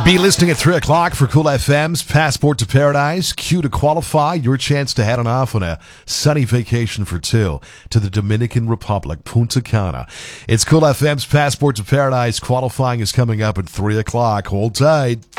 Be listening at 3 o'clock for Cool FM's Passport to Paradise. Cue to qualify your chance to head on off on a sunny vacation for two to the Dominican Republic, Punta Cana. It's Cool FM's Passport to Paradise. Qualifying is coming up at 3 o'clock. Hold tight.